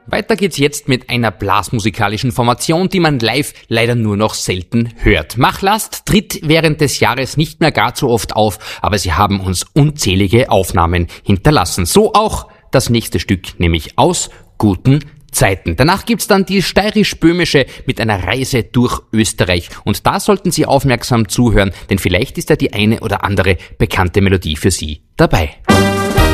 Weiter geht's jetzt mit einer blasmusikalischen Formation, die man live leider nur noch selten hört. Machlast tritt während des Jahres nicht mehr gar so oft auf, aber sie haben uns unzählige Aufnahmen hinterlassen. So auch das nächste Stück, nämlich Aus guten Zeiten. Danach gibt's dann die steirisch-böhmische mit einer Reise durch Österreich. Und da sollten Sie aufmerksam zuhören, denn vielleicht ist da die eine oder andere bekannte Melodie für Sie dabei.